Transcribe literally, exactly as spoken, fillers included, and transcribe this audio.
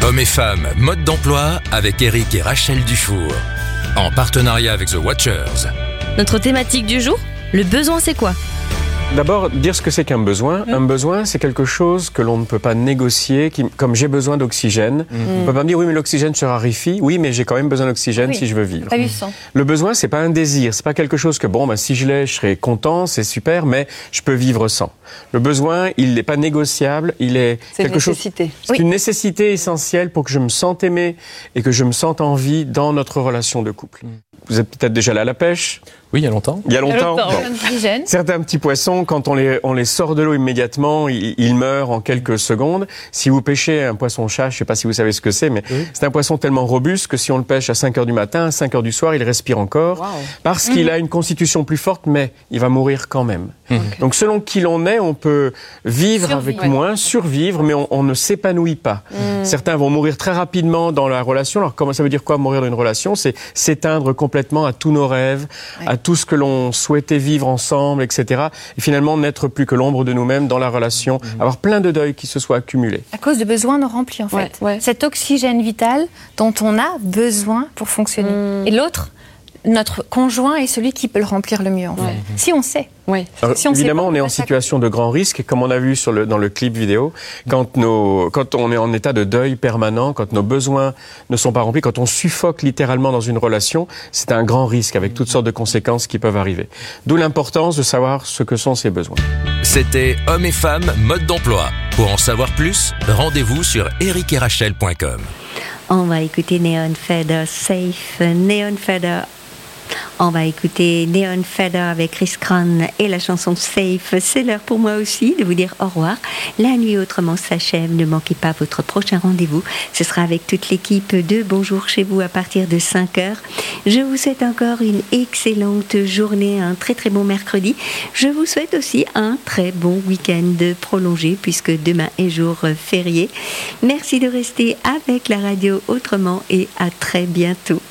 Hommes et femmes, mode d'emploi avec Eric et Rachel Dufour. En partenariat avec The Watchers. Notre thématique du jour, le besoin c'est quoi ? D'abord, dire ce que c'est qu'un besoin. Mmh. Un besoin, c'est quelque chose que l'on ne peut pas négocier, qui, comme j'ai besoin d'oxygène. Mmh. On ne peut pas me dire, oui, mais l'oxygène se raréfie. Oui, mais j'ai quand même besoin d'oxygène oui. si je veux vivre. Pas mmh. Le besoin, c'est pas un désir. C'est pas quelque chose que, bon, ben, si je l'ai, je serai content, c'est super, mais je peux vivre sans. Le besoin, il n'est pas négociable, il est c'est quelque une chose... nécessité. C'est oui. une nécessité essentielle pour que je me sente aimé et que je me sente en vie dans notre relation de couple. Mmh. Vous êtes peut-être déjà allé à la pêche ? Oui, il y a longtemps. Il y a longtemps. Bon. Certains petits poissons, quand on les, on les sort de l'eau immédiatement, ils, ils meurent en quelques secondes. Si vous pêchez un poisson-chat, je ne sais pas si vous savez ce que c'est, mais oui. c'est un poisson tellement robuste que si on le pêche à cinq heures du matin, à cinq heures du soir, il respire encore. Wow. Parce mmh. qu'il a une constitution plus forte, mais il va mourir quand même. Mmh. Okay. Donc selon qui l'on est, on peut vivre survivre, avec ouais. moins, survivre, mais on, on ne s'épanouit pas. Mmh. Certains vont mourir très rapidement dans la relation. Alors comment ça veut dire quoi mourir dans une relation ? C'est s'éteindre complètement à tous nos rêves, ouais. à tout ce que l'on souhaitait vivre ensemble, et cetera. Et finalement, n'être plus que l'ombre de nous-mêmes dans la relation, mmh. avoir plein de deuils qui se soient accumulés. À cause de besoins non remplis, en fait. Ouais, ouais. Cet oxygène vital dont on a besoin pour fonctionner. Mmh. Et l'autre, notre conjoint est celui qui peut le remplir le mieux, en ouais. fait. Si on sait. Oui. Alors, si on évidemment, pas, on est en situation de grand risque, comme on a vu sur le, dans le clip vidéo, quand, nos, quand on est en état de deuil permanent, quand nos besoins ne sont pas remplis, quand on suffoque littéralement dans une relation, c'est un grand risque avec toutes sortes de conséquences qui peuvent arriver. D'où l'importance de savoir ce que sont ces besoins. C'était Hommes et femmes, mode d'emploi. Pour en savoir plus, rendez-vous sur eric et rachel point com. On va écouter Neon Feather Safe, Neon Feather. On va écouter Neon Feather avec Chris Cran et la chanson Safe. C'est l'heure pour moi aussi de vous dire au revoir. La nuit autrement s'achève. Ne manquez pas votre prochain rendez-vous. Ce sera avec toute l'équipe de Bonjour chez vous à partir de cinq heures. Je vous souhaite encore une excellente journée, un très très bon mercredi. Je vous souhaite aussi un très bon week-end prolongé puisque demain est jour férié. Merci de rester avec la radio autrement et à très bientôt.